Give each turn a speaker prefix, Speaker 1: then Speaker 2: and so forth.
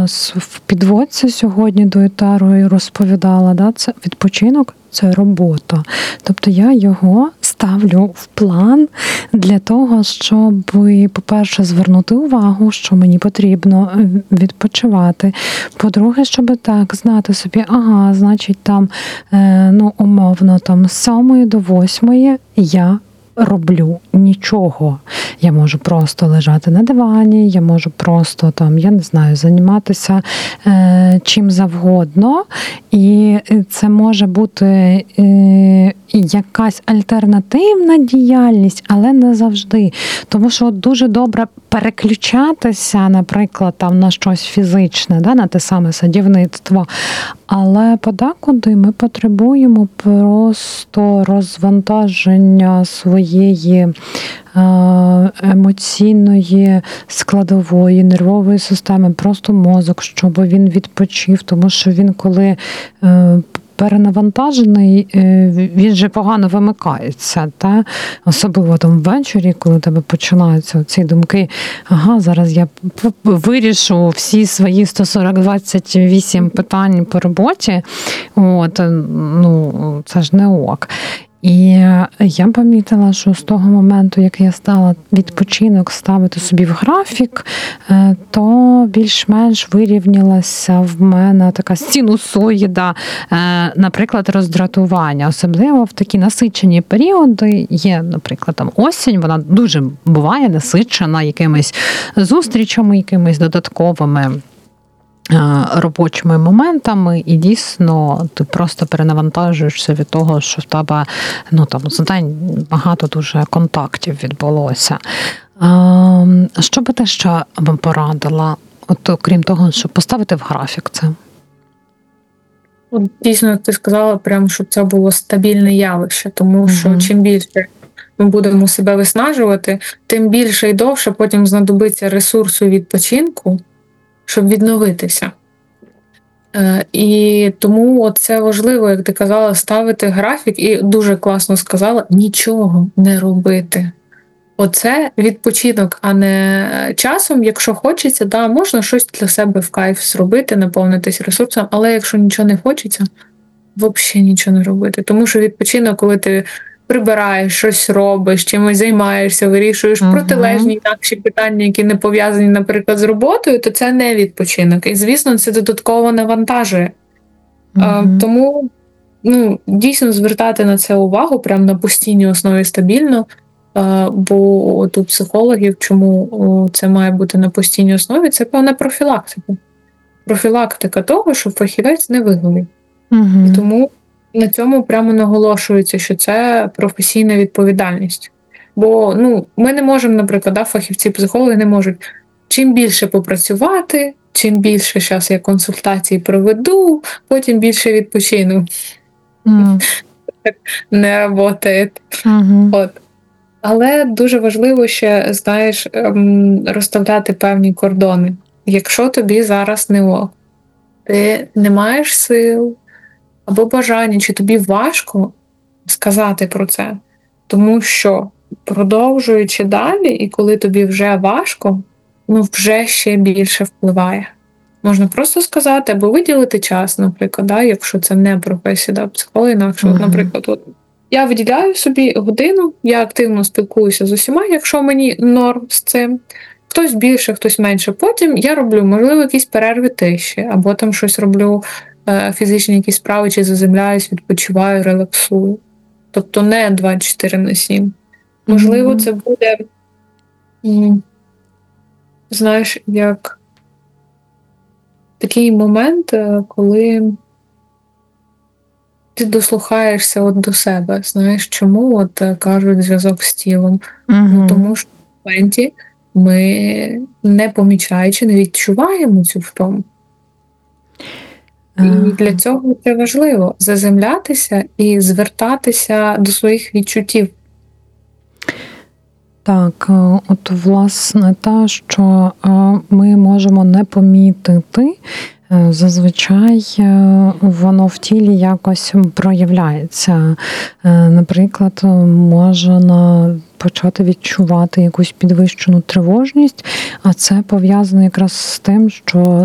Speaker 1: якраз в підводці сьогодні до етеру і розповідала, да, це відпочинок, це робота. Тобто я його ставлю в план для того, щоб, по-перше, звернути увагу, що мені потрібно відпочивати. По-друге, щоб так знати собі, значить, там, умовно, там, з 7 до 8 я роблю нічого. Я можу просто лежати на дивані, я можу просто там, я не знаю, займатися чим завгодно. І це може бути якась альтернативна діяльність, але не завжди. Тому що дуже добре переключатися, наприклад, там на щось фізичне, да, на те саме садівництво. Але подекуди ми потребуємо просто розвантаження своєї емоційної складової, нервової системи, просто мозок, щоб він відпочив, тому що він, коли перенавантажений, він же погано вимикається, та? Особливо там ввечері, коли у тебе починаються ці думки, зараз я вирішу всі свої 128 питань по роботі, це ж не ок. І я помітила, що з того моменту, як я стала відпочинок ставити собі в графік, то більш-менш вирівнялася в мене така синусоїда, наприклад, роздратування. Особливо в такі насичені періоди є, наприклад, там осінь, вона дуже буває насичена якимись зустрічами, якимись додатковими робочими моментами, і дійсно ти просто перенавантажуєшся від того, що в тебе за день багато дуже контактів відбулося. Що би ти ще вам порадила, окрім того, щоб поставити в графік це?
Speaker 2: Дійсно, як ти сказала, прямо, щоб це було стабільне явище, тому що чим більше ми будемо себе виснажувати, тим більше і довше потім знадобиться ресурсу відпочинку, щоб відновитися. І тому це важливо, як ти казала, ставити графік, і дуже класно сказала, нічого не робити. Оце відпочинок, а не часом, якщо хочеться, можна щось для себе в кайф зробити, наповнитись ресурсом, але якщо нічого не хочеться, взагалі нічого не робити. Тому що відпочинок, коли ти прибираєш, щось робиш, чимось займаєшся, вирішуєш протилежні інакші питання, які не пов'язані, наприклад, з роботою, то це не відпочинок. І, звісно, це додатково навантажує. Тому дійсно звертати на це увагу прямо на постійній основі стабільно, бо от у психологів, чому це має бути на постійній основі, це певна профілактика. Профілактика того, щоб фахівець не вигорів. І тому на цьому прямо наголошується, що це професійна відповідальність. Бо ми не можемо, наприклад, фахівці-психологи не можуть чим більше попрацювати, чим більше зараз я консультацій проведу, потім більше відпочину. Так не працює. Але дуже важливо ще, розставляти певні кордони. Якщо тобі зараз не ок, ти не маєш сил, або бажання, чи тобі важко сказати про це. Тому що, продовжуючи далі, і коли тобі вже важко, вже ще більше впливає. Можна просто сказати, або виділити час, наприклад, якщо це не професія, психолога інакше. Наприклад, я виділяю собі годину, я активно спілкуюся з усіма, якщо мені норм з цим. Хтось більше, хтось менше. Потім я роблю, можливо, якісь перерви тиші, або там щось роблю, фізичні якісь справи, чи заземляюсь, відпочиваю, релаксую. Тобто не 24/7. Можливо, це буде, як такий момент, коли ти дослухаєшся до себе. Чому кажуть зв'язок з тілом? Тому що в моменті ми, не помічаючи, не відчуваємо цю втому. І для цього це важливо – заземлятися і звертатися до своїх відчуттів.
Speaker 1: Так, власне, що ми можемо не помітити, зазвичай воно в тілі якось проявляється. Наприклад, можна почати відчувати якусь підвищену тривожність, а це пов'язано якраз з тим, що